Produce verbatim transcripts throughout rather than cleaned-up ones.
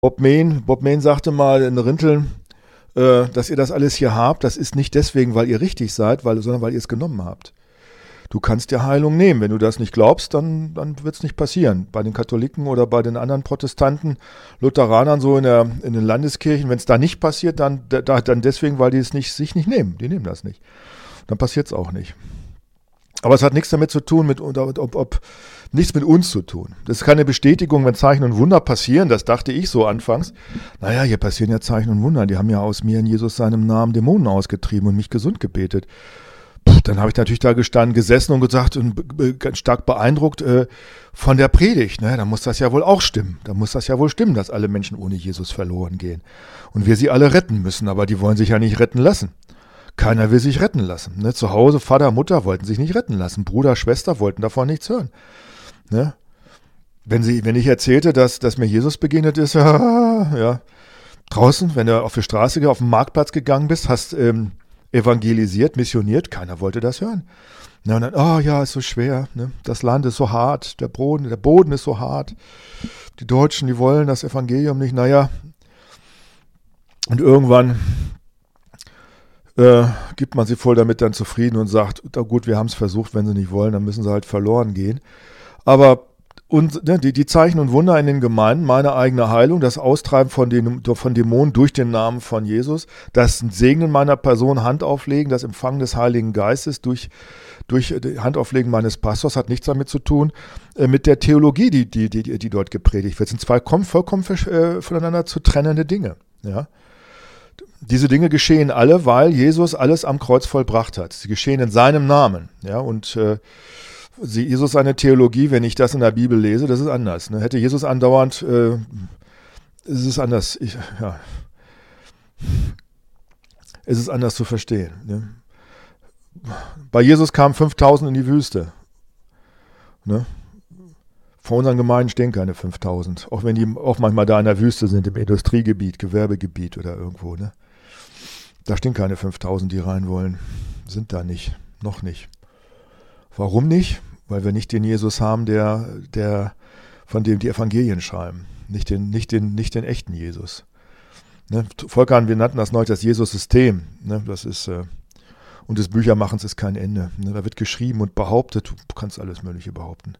Bob Main, Bob Main sagte mal in Rinteln, äh, dass ihr das alles hier habt, das ist nicht deswegen, weil ihr richtig seid, weil, sondern weil ihr es genommen habt. Du kannst dir Heilung nehmen. Wenn du das nicht glaubst, dann, dann wird es nicht passieren. Bei den Katholiken oder bei den anderen Protestanten, Lutheranern so in, der, in den Landeskirchen, wenn es da nicht passiert, dann, da, dann deswegen, weil die es nicht, sich nicht nehmen. Die nehmen das nicht. Dann passiert es auch nicht. Aber es hat nichts damit zu tun, mit, ob, ob, nichts mit uns zu tun. Das ist keine Bestätigung, wenn Zeichen und Wunder passieren. Das dachte ich so anfangs. Naja, hier passieren ja Zeichen und Wunder. Die haben ja aus mir in Jesus seinem Namen Dämonen ausgetrieben und mich gesund gebetet. Dann habe ich natürlich da gestanden, gesessen und gesagt und ganz stark beeindruckt äh, von der Predigt. Ne? Da muss das ja wohl auch stimmen. Da muss das ja wohl stimmen, dass alle Menschen ohne Jesus verloren gehen. Und wir sie alle retten müssen, aber die wollen sich ja nicht retten lassen. Keiner will sich retten lassen. Ne? Zu Hause, Vater, Mutter wollten sich nicht retten lassen. Bruder, Schwester wollten davon nichts hören. Ne? Wenn, sie, wenn ich erzählte, dass, dass mir Jesus begegnet ist, ja, ja, draußen, wenn du auf die Straße, auf den Marktplatz gegangen bist, hast ähm, evangelisiert, missioniert, keiner wollte das hören. Na, und dann, oh ja, ist so schwer, ne? Das Land ist so hart, der Boden, der Boden ist so hart, die Deutschen, die wollen das Evangelium nicht, naja. Und irgendwann äh, gibt man sich voll damit dann zufrieden und sagt, na gut, wir haben es versucht, wenn sie nicht wollen, dann müssen sie halt verloren gehen. Aber und ne, die, die Zeichen und Wunder in den Gemeinden, meine eigene Heilung, das Austreiben von, den, von Dämonen durch den Namen von Jesus, das Segnen meiner Person, Hand auflegen, das Empfangen des Heiligen Geistes durch, durch Handauflegen meines Pastors hat nichts damit zu tun, äh, mit der Theologie, die, die, die, die dort gepredigt wird. Das sind zwei vollkommen äh, voneinander zu trennende Dinge. Ja? Diese Dinge geschehen alle, weil Jesus alles am Kreuz vollbracht hat. Sie geschehen in seinem Namen. Ja? Und äh, Jesus seine Theologie, wenn ich das in der Bibel lese, das ist anders. Ne? Hätte Jesus andauernd, äh, es ist anders, ich, ja, es ist anders zu verstehen. Ne? Bei Jesus kamen fünftausend in die Wüste. Ne? Vor unseren Gemeinden stehen keine fünftausend, auch wenn die auch manchmal da in der Wüste sind, im Industriegebiet, Gewerbegebiet oder irgendwo. Ne? Da stehen keine fünftausend, die rein wollen. Sind da nicht, noch nicht. Warum nicht? Weil wir nicht den Jesus haben, der, der, von dem die Evangelien schreiben. Nicht den, nicht den, nicht den echten Jesus. Ne? Volker, wir nannten das neulich das Jesus-System. Ne? Das ist, äh, und des Büchermachens ist kein Ende. Ne? Da wird geschrieben und behauptet, du kannst alles Mögliche behaupten.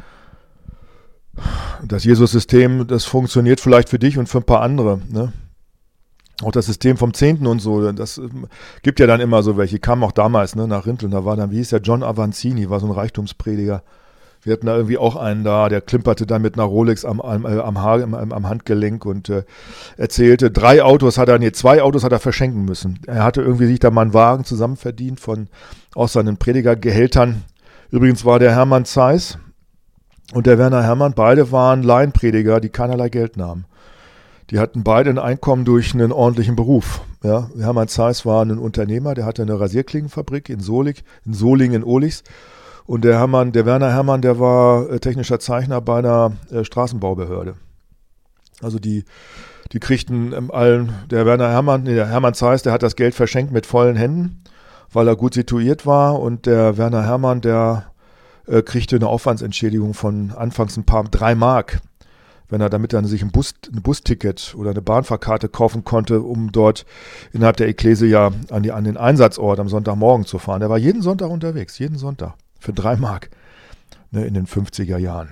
Das Jesus-System, das funktioniert vielleicht für dich und für ein paar andere. Ne? Auch das System vom Zehnten und so, das gibt ja dann immer so welche, kamen auch damals ne, nach Rinteln, da war dann, wie hieß der, John Avanzini, war so ein Reichtumsprediger. Wir hatten da irgendwie auch einen da, der klimperte dann mit einer Rolex am, am, am, Haar, am, am Handgelenk und äh, erzählte, drei Autos hat er, nee, zwei Autos hat er verschenken müssen. Er hatte irgendwie sich da mal einen Wagen zusammen verdient von aus seinen Predigergehältern. Übrigens war der Hermann Zeiss und der Werner Hermann, beide waren Laienprediger, die keinerlei Geld nahmen. Die hatten beide ein Einkommen durch einen ordentlichen Beruf. Ja, Hermann Zeiss war ein Unternehmer, der hatte eine Rasierklingenfabrik in Solig, in Solingen in Ohligs. Und der Hermann, der Werner Hermann, der war äh, technischer Zeichner bei einer äh, Straßenbaubehörde. Also die, die kriegten ähm, allen, der Werner Hermann, nee, der Hermann Zeiss, der hat das Geld verschenkt mit vollen Händen, weil er gut situiert war. Und der Werner Hermann, der äh, kriegte eine Aufwandsentschädigung von anfangs ein paar, drei Mark. Wenn er damit dann sich ein, Bus, ein Busticket oder eine Bahnfahrkarte kaufen konnte, um dort innerhalb der Ekklesia an, die, an den Einsatzort am Sonntagmorgen zu fahren. Der war jeden Sonntag unterwegs, jeden Sonntag, für drei Mark ne, in den fünfziger Jahren.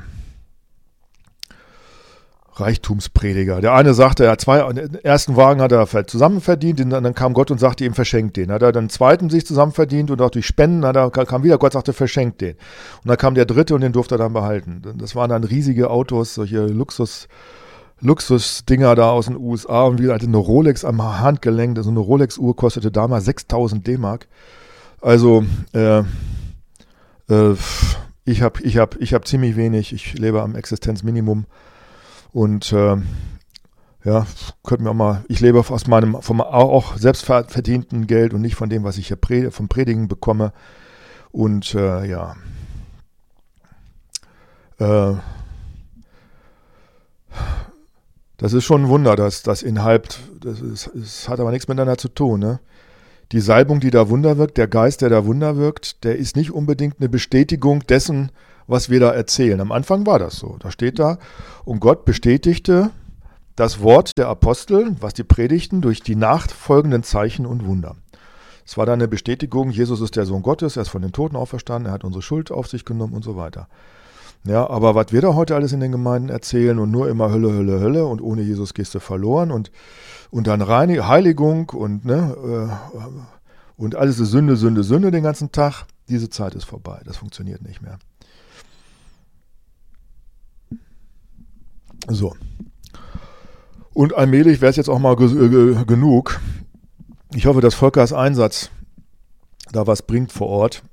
Reichtumsprediger. Der eine sagte, er hat zwei, den ersten Wagen hat er zusammen verdient, dann kam Gott und sagte ihm, verschenkt den. Hat er dann den zweiten sich zusammen verdient und auch durch Spenden hat er, kam wieder Gott, sagte, verschenkt den. Und dann kam der dritte und den durfte er dann behalten. Das waren dann riesige Autos, solche Luxus, Luxusdinger da aus den U S A und wie gesagt, eine Rolex am Handgelenk, so eine Rolex-Uhr kostete damals sechstausend D-Mark. Also, äh, äh, ich habe ich hab, ich hab ziemlich wenig, ich lebe am Existenzminimum. Und äh, ja, könnten wir auch mal, ich lebe aus meinem, vom auch selbst verdienten Geld und nicht von dem, was ich hier pred, vom Predigen bekomme. Und äh, ja, äh, das ist schon ein Wunder, dass das innerhalb, das, ist, das hat aber nichts miteinander zu tun. Ne? Die Salbung, die da Wunder wirkt, der Geist, der da Wunder wirkt, der ist nicht unbedingt eine Bestätigung dessen, was wir da erzählen. Am Anfang war das so. Da steht da, und Gott bestätigte das Wort der Apostel, was die predigten, durch die nachfolgenden Zeichen und Wunder. Es war dann eine Bestätigung, Jesus ist der Sohn Gottes, er ist von den Toten auferstanden, er hat unsere Schuld auf sich genommen und so weiter. Ja, aber was wir da heute alles in den Gemeinden erzählen und nur immer Hölle, Hölle, Hölle und ohne Jesus gehst du verloren und, und dann Reinig- Heiligung und, ne, äh, und alles ist Sünde, Sünde, Sünde den ganzen Tag, diese Zeit ist vorbei, das funktioniert nicht mehr. So. Und allmählich wäre es jetzt auch mal ge- ge- genug. Ich hoffe, dass Volkers Einsatz da was bringt vor Ort.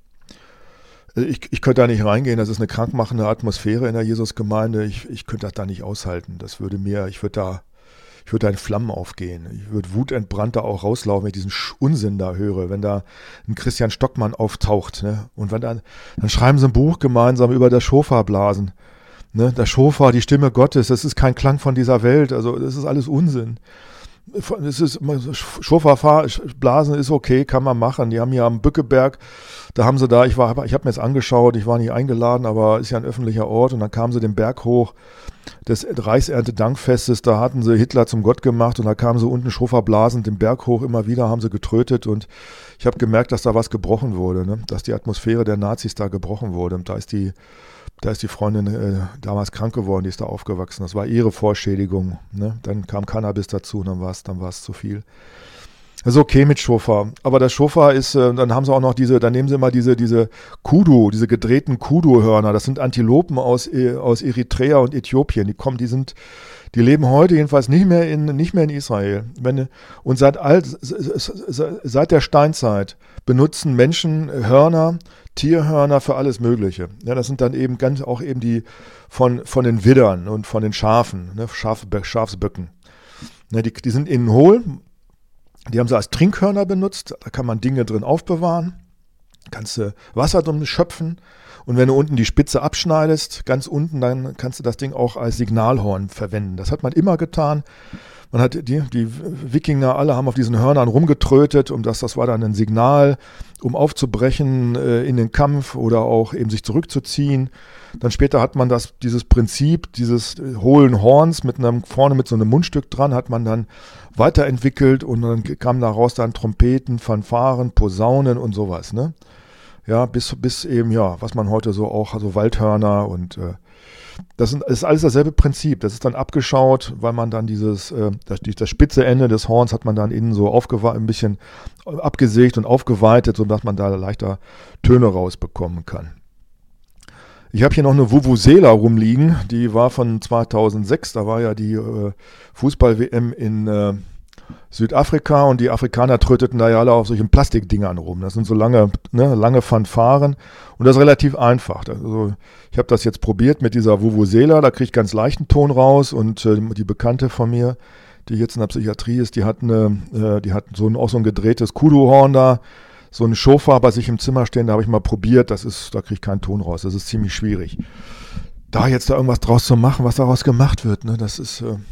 Ich, ich könnte da nicht reingehen, das ist eine krankmachende Atmosphäre in der Jesusgemeinde. Ich, ich könnte das da nicht aushalten. Das würde mir, ich würde da, ich würde da in Flammen aufgehen. Ich würde wutentbrannt da auch rauslaufen, wenn ich diesen Unsinn da höre. Wenn da ein Christian Stockmann auftaucht, ne? Und wenn dann, dann schreiben sie ein Buch gemeinsam über das Schofarblasen. Ne? Das Schofar, die Stimme Gottes, das ist kein Klang von dieser Welt. Also das ist alles Unsinn. Es ist Schofarblasen ist okay, kann man machen. Die haben hier am Bückeberg, da haben sie da, ich war, ich habe mir jetzt angeschaut, ich war nicht eingeladen, aber ist ja ein öffentlicher Ort und dann kamen sie den Berg hoch des Reichserntedankfestes, da hatten sie Hitler zum Gott gemacht und da kamen sie unten schofarblasend den Berg hoch, immer wieder haben sie getrötet und ich habe gemerkt, dass da was gebrochen wurde, ne? Dass die Atmosphäre der Nazis da gebrochen wurde und da ist die Da ist die Freundin äh, damals krank geworden, die ist da aufgewachsen. Das war ihre Vorschädigung. Ne? Dann kam Cannabis dazu und dann war es dann war es zu viel. Das ist okay mit Schofar. Aber das Schofar ist, äh, dann haben sie auch noch diese, dann nehmen sie immer diese, diese Kudu, diese gedrehten Kudu-Hörner. Das sind Antilopen aus, äh, aus Eritrea und Äthiopien. Die kommen, die sind, die leben heute jedenfalls nicht mehr in, nicht mehr in Israel. Wenn, und seit, alt, seit der Steinzeit benutzen Menschen Hörner, Tierhörner für alles Mögliche. Ja, das sind dann eben ganz auch eben die von, von den Widdern und von den Schafen, ne, Schaf, Schafsböcken. Ne, die, die sind innen hohl, die haben sie als Trinkhörner benutzt, da kann man Dinge drin aufbewahren, kannst du Wasser drum schöpfen und wenn du unten die Spitze abschneidest, ganz unten, dann kannst du das Ding auch als Signalhorn verwenden. Das hat man immer getan. Man hat die, die Wikinger alle haben auf diesen Hörnern rumgetrötet, um das, das war dann ein Signal, um aufzubrechen äh, in den Kampf oder auch eben sich zurückzuziehen. Dann später hat man das, dieses Prinzip dieses äh, hohlen Horns mit einem, vorne mit so einem Mundstück dran, hat man dann weiterentwickelt und dann kamen daraus dann Trompeten, Fanfaren, Posaunen und sowas, ne? Ja, bis, bis eben, ja, was man heute so auch, also Waldhörner und äh, das ist alles dasselbe Prinzip. Das ist dann abgeschaut, weil man dann dieses, äh, das, das spitze Ende des Horns hat man dann innen so aufgewe- ein bisschen abgesägt und aufgeweitet, sodass man da leichter Töne rausbekommen kann. Ich habe hier noch eine Vuvuzela rumliegen, die war von zweitausendsechs, da war ja die äh, Fußball-W M in äh, Südafrika und die Afrikaner tröteten da ja alle auf solchen Plastikdingern rum. Das sind so lange, ne, lange Fanfaren und das ist relativ einfach. Also ich habe das jetzt probiert mit dieser Vuvuzela, da kriege ich ganz leichten Ton raus und äh, die Bekannte von mir, die jetzt in der Psychiatrie ist, die hat, eine, äh, die hat so ein, auch so ein gedrehtes Kudu-Horn da, so ein Schofar bei sich im Zimmer stehen, da habe ich mal probiert, das ist, da kriege ich keinen Ton raus, das ist ziemlich schwierig. Da jetzt da irgendwas draus zu machen, was daraus gemacht wird, ne, das ist... Äh,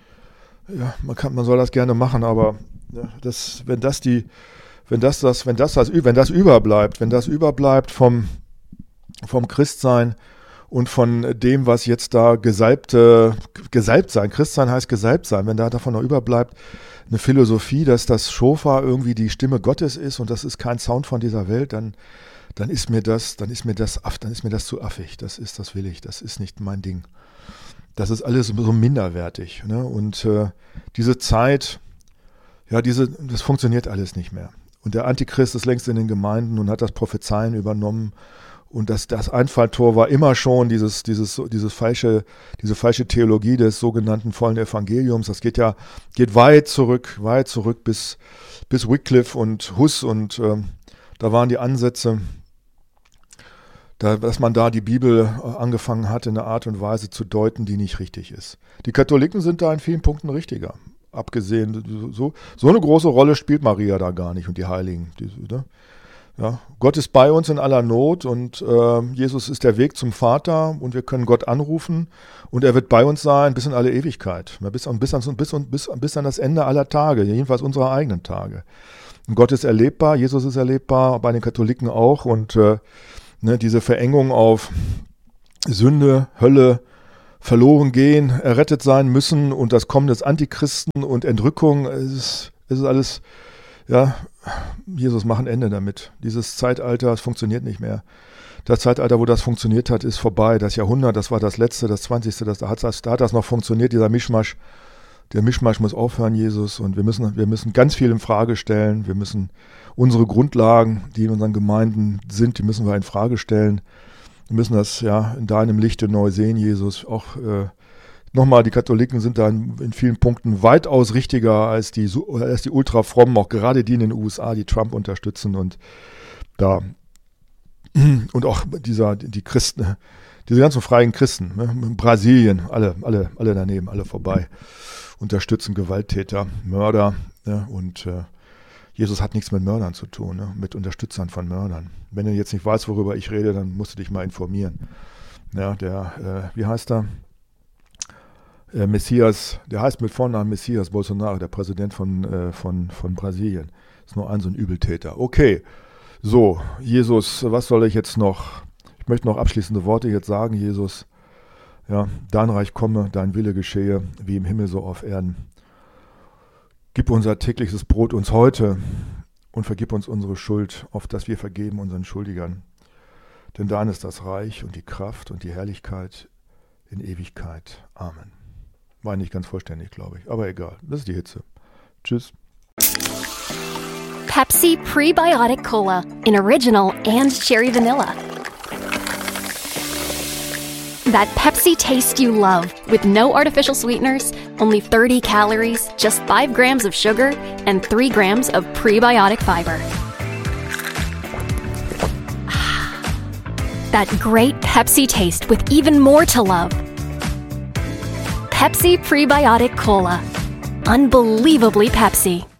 Ja, man kann, man soll das gerne machen, aber ja, das, wenn das die, wenn das das, wenn das das, wenn das überbleibt, wenn das überbleibt vom, vom Christsein und von dem, was jetzt da gesalbte, gesalbt sein, Christsein heißt gesalbt sein, wenn da davon noch überbleibt, eine Philosophie, dass das Schofar irgendwie die Stimme Gottes ist und das ist kein Sound von dieser Welt, dann, dann ist mir das, dann ist mir das, dann ist mir das zu affig. Das ist, das will ich, das ist nicht mein Ding. Das ist alles so minderwertig. Ne? Und äh, diese Zeit, ja, diese, das funktioniert alles nicht mehr. Und der Antichrist ist längst in den Gemeinden und hat das Prophezeien übernommen. Und das, das Einfalltor war immer schon dieses, dieses, dieses falsche, diese falsche Theologie des sogenannten vollen Evangeliums. Das geht ja, geht weit zurück, weit zurück bis, bis Wycliffe und Huss. Und äh, da waren die Ansätze, Da, dass man da die Bibel angefangen hat, in einer Art und Weise zu deuten, die nicht richtig ist. Die Katholiken sind da in vielen Punkten richtiger. Abgesehen, so, so eine große Rolle spielt Maria da gar nicht und die Heiligen. Die, ne? Ja, Gott ist bei uns in aller Not und äh, Jesus ist der Weg zum Vater und wir können Gott anrufen und er wird bei uns sein bis in alle Ewigkeit. Bis, bis, an, bis, bis, bis an das Ende aller Tage, jedenfalls unserer eigenen Tage. Und Gott ist erlebbar, Jesus ist erlebbar, bei den Katholiken auch und äh, Ne, diese Verengung auf Sünde, Hölle, verloren gehen, errettet sein müssen und das Kommen des Antichristen und Entrückung, es ist, es ist alles, ja, Jesus macht ein Ende damit. Dieses Zeitalter, es funktioniert nicht mehr. Das Zeitalter, wo das funktioniert hat, ist vorbei. Das Jahrhundert, das war das letzte, das zwanzigste, das, da, hat das, da hat das noch funktioniert, dieser Mischmasch. Der Mischmasch muss aufhören, Jesus, und wir müssen, wir müssen ganz viel in Frage stellen. Wir müssen unsere Grundlagen, die in unseren Gemeinden sind, die müssen wir in Frage stellen. Wir müssen das ja in deinem Lichte neu sehen, Jesus. Auch äh, nochmal, die Katholiken sind da in, in vielen Punkten weitaus richtiger als die, als die Ultrafrommen, auch gerade die in den U S A, die Trump unterstützen und da und auch dieser, die Christen, diese ganzen freien Christen, ne, in Brasilien, alle, alle, alle daneben, alle vorbei, unterstützen Gewalttäter, Mörder, ne, und äh, Jesus hat nichts mit Mördern zu tun, ne, mit Unterstützern von Mördern. Wenn du jetzt nicht weißt, worüber ich rede, dann musst du dich mal informieren. Ja, der, äh, wie heißt er? Äh, Messias, der heißt mit Vornamen Messias Bolsonaro, der Präsident von, äh, von, von Brasilien. Ist nur ein so ein Übeltäter. Okay, so, Jesus, was soll ich jetzt noch? Ich möchte noch abschließende Worte jetzt sagen, Jesus. Ja, dein Reich komme, dein Wille geschehe, wie im Himmel so auf Erden. Gib unser tägliches Brot uns heute und vergib uns unsere Schuld, auf dass wir vergeben unseren Schuldigern. Denn dein ist das Reich und die Kraft und die Herrlichkeit in Ewigkeit. Amen. War nicht ganz vollständig, glaube ich, aber egal. Das ist die Hitze. Tschüss. Pepsi Prebiotic Cola in Original and Cherry Vanilla. That Pepsi taste you love, with no artificial sweeteners, only thirty calories, just five grams of sugar, and three grams of prebiotic fiber. That great Pepsi taste with even more to love. Pepsi Prebiotic Cola. Unbelievably Pepsi.